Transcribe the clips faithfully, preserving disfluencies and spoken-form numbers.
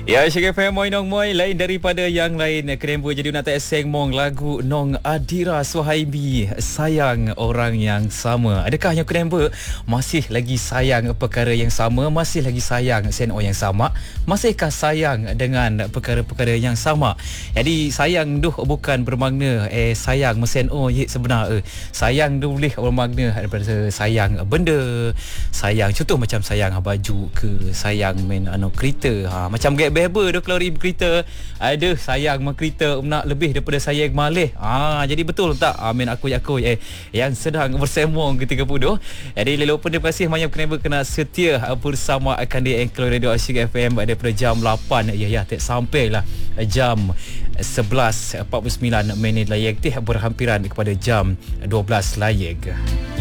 Ya, Syekh F M Moi Nong Moi lain daripada yang lain. Kenapa jadi nak tak seng mong lagu Nong Adira Suhaibi, sayang orang yang sama. Adakah yang kenapa masih lagi sayang perkara yang sama, masih lagi sayang sen orang yang sama, masihkah sayang dengan perkara-perkara yang sama? Jadi sayang tu bukan bermakna eh sayang mesen oh ye sebenar eh. Sayang tu boleh bermakna daripada sayang benda, sayang contoh macam sayang baju ke, sayang main anu kereta, ha macam gap beber tu kalau ribut kereta, ada sayang mak kereta nak lebih daripada sayang malih. Ah ha, jadi betul tak? Amin aku aku eh yang sedang bersemong ketika pudu. Jadi lelok pun terima kasih banyak kenapa kena setia bersama akan di Angklo Radio Asyik F M daripada jam lapan ya ya tak sampailah jam sebelas empat puluh sembilan minit layek teh berhampiran kepada jam dua belas layek.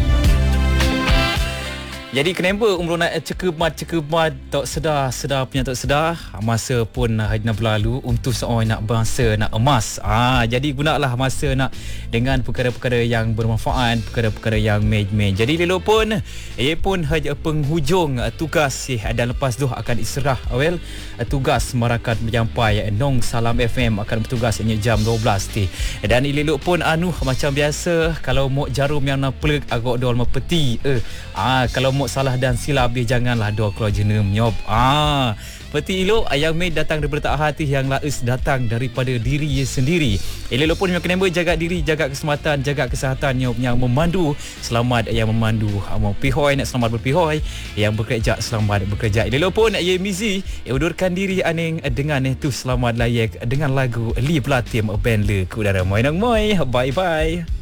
Jadi kenapa umur nak cekemat-cekemat tak sedar, sedar punya tak sedar, masa pun hanya berlalu untuk seorang nak bangsa nak emas. Ah, jadi gunalah masa nak dengan perkara-perkara yang bermanfaat, perkara-perkara yang main-main. Jadi lelok pun ia pun hanya penghujung tugas eh, dan lepas tu akan diserah well tugas merakat menyampai Nong Salam F M akan bertugas hanya jam dua belas ti. Dan lelok pun anu macam biasa kalau mau jarum yang nak plug agak dol mepeti eh. Ah, kalau mau salah dan silap dia janganlah dua keluar jenem nyop. Ah, peti elok ayam maid datang daripada tak hati yang laus datang daripada diri sendiri. Elok pun kena jaga diri, jaga keselamatan, jaga kesihatan nyop yang memandu selamat yang memandu mau pihoi nak selamat berpihoi, yang bekerja selamat bekerja. Elok pun ye mizi udurkan diri aning dengan itu selamat layak dengan lagu Li Platim band le ke udara moi nang moi. Bye bye.